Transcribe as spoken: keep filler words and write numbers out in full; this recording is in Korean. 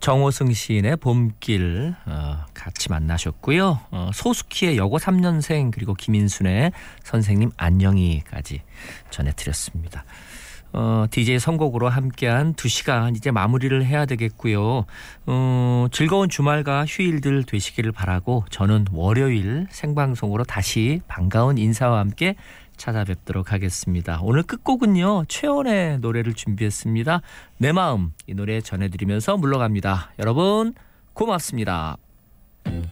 정호승 시인의 봄길 어, 같이 만나셨고요. 어, 소수키의 여고 삼 년생 그리고 김인순의 선생님 안녕히까지 전해드렸습니다. 어, 디제이 선곡으로 함께한 두 시간 이제 마무리를 해야 되겠고요. 어, 즐거운 주말과 휴일들 되시기를 바라고 저는 월요일 생방송으로 다시 반가운 인사와 함께 찾아뵙도록 하겠습니다. 오늘 끝곡은요. 최원의 노래를 준비했습니다. 내 마음 이 노래 전해드리면서 물러갑니다. 여러분 고맙습니다.